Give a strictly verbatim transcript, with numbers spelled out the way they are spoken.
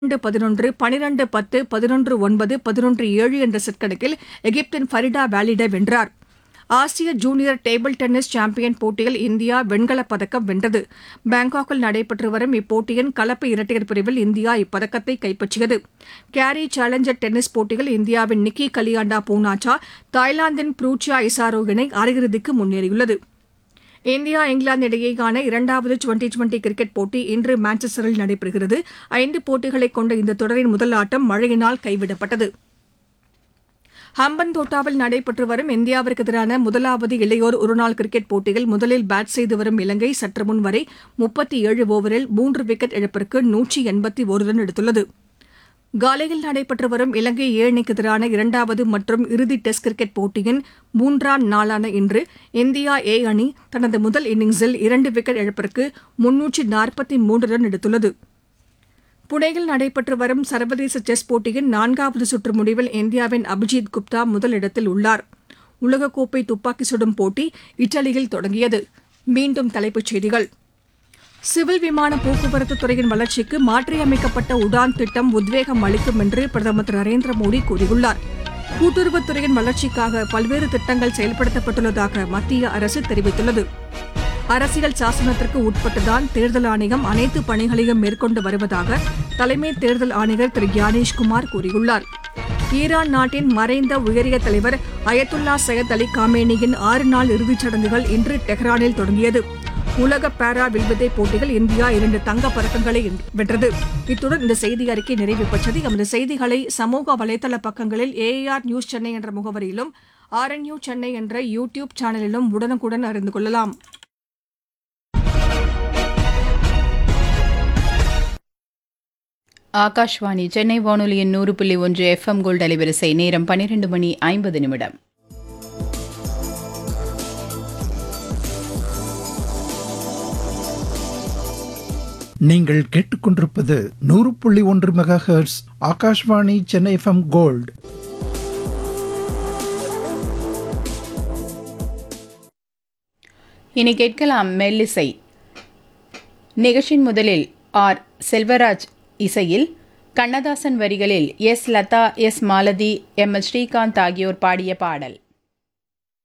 பதினொன்று, பன்னிரண்டு பத்து, பதினொன்று ஒன்பது, பதினொன்று ஏழு என்ற செட் கணக்கில் எகிப்தின் ஃபரிடா வாலிடை வென்றார். ஆசிய ஜூனியர் டேபிள் டென்னிஸ் சாம்பியன் போட்டியில் இந்தியா வெண்கலப் பதக்கம் வென்றது. பாங்காக்கில் நடைபெற்று வரும் இப்போட்டியின் கலப்பு இரட்டையர் பிரிவில் இந்தியா இப்பதக்கத்தை கைப்பற்றியது. கேரி சேலஞ்சர் டென்னிஸ் போட்டியில் இந்தியாவின் நிக்கி கலியாண்டா பூனாச்சா தாய்லாந்தின் ப்ரூச்சியா இசாரோ இணை அரையிறுதிக்கு முன்னேறியுள்ளது. இந்தியா இங்கிலாந்து இடையேயான இரண்டாவது டுவெண்டி டுவெண்டி கிரிக்கெட் போட்டி இன்று மான்செஸ்டரில் நடைபெறுகிறது. ஐந்து போட்டிகளைக் கொண்ட இந்த தொடரின் முதல் ஆட்டம் மழையினால் கைவிடப்பட்டது. ஹம்பன்தோட்டாவில் நடைபெற்று வரும் இந்தியாவிற்கு எதிரான முதலாவது இளையோர் ஒருநாள் கிரிக்கெட் போட்டியில் முதலில் பேட் செய்து வரும் இலங்கை சற்று முன் வரை முப்பத்தி ஏழு ஓவரில் மூன்று விக்கெட் இழப்பிற்கு நூற்றி எண்பத்தி ஒரு ரன் எடுத்துள்ளது. காலையில் நடைபெற்று வரும் இலங்கை ஏ அணிக்கு எதிரான இரண்டாவது மற்றும் இறுதி டெஸ்ட் கிரிக்கெட் போட்டியின் மூன்றாம் நாளான இன்று இந்தியா ஏ அணி தனது முதல் இன்னிங்ஸில் இரண்டு விக்கெட் இழப்பிற்கு முன்னூற்று நாற்பத்தி மூன்று ரன் எடுத்துள்ளது. புனேயில் நடைபெற்று வரும் சர்வதேச செஸ் போட்டியின் நான்காவது சுற்று முடிவில் இந்தியாவின் அபிஜித் குப்தா முதலிடத்தில் உள்ளார். உலகக்கோப்பை துப்பாக்கி சுடும் போட்டி இத்தாலியில் தொடங்கியது. மீண்டும் தலைப்புச் செய்திகள். சிவில் விமான போக்குவரத்து துறையின் வளர்ச்சிக்கு மாற்றியமைக்கப்பட்ட உடான் திட்டம் உத்வேகம் அளிக்கும் என்று பிரதமர் திரு நரேந்திர மோடி கூறியுள்ளார். கூட்டுறவுத்துறையின் வளர்ச்சிக்காக பல்வேறு திட்டங்கள் செயல்படுத்தப்பட்டுள்ளதாக மத்திய அரசு தெரிவித்துள்ளது. அரசியல் சாசனத்திற்கு உட்பட்டுதான் தேர்தல் ஆணையம் அனைத்து பணிகளையும் மேற்கொண்டு வருவதாக தலைமை தேர்தல் ஆணையர் திரு ஞானேஷ்குமார் கூறியுள்ளார். ஈரான் நாட்டின் மறைந்த உயரிய தலைவர் அயத்துல்லா சையத் அலி காமேனியின் ஆறு நாள் இறுதிச் சடங்குகள் இன்று டெஹ்ரானில் தொடங்கியது. உலக பாரா வில்வித்தை போட்டியில் இந்தியா இரண்டு தங்கப் பதக்கங்களை வென்றது. இத்துடன் இந்த செய்தி அறிக்கை நிறைவு பெற்றது. எமது செய்திகளை சமூக வலைதள பக்கங்களில் ஏஆர் நியூஸ் சென்னை என்ற முகவரியிலும் ஆர்என்யூ சென்னை என்ற யூ டியூப் சேனலிலும் உடனுக்குடன் அறிந்து கொள்ளலாம். ஆகாஷ்வாணி சென்னை வானொலியின் நூறு புள்ளி ஒன்று எஃப்எம் கோல்டு அலைவரிசை. நேரம் பன்னிரண்டு மணி ஐம்பது நிமிடம். நீங்கள் கேட்டுக்கொண்டிருப்பது நூறு புள்ளி ஒன்று mega hertz Akashvani Chennai FM gold. இனி கேட்கலாம் மெல்லிசை நிகழ்ச்சியின் முதலில் ஆர் செல்வராஜ் இசையில் கண்ணதாசன் வரிகளில் S Latha, S Malathi, M S Srikanth ஆகியோர் பாடிய பாடல்.